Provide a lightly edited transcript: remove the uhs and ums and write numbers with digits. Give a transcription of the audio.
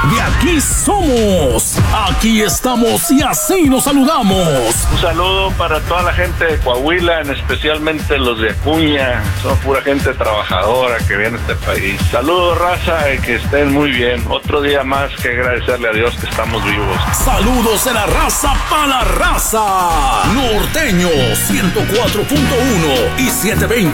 De aquí somos, aquí estamos y así nos saludamos. Un saludo para toda la gente de Coahuila, especialmente los de Acuña. Son pura gente trabajadora que viene a este país. Saludos, raza, y que estén muy bien. Otro día más que agradecerle a Dios que estamos vivos. Saludos de la raza para la raza. Norteño 104.1 y 720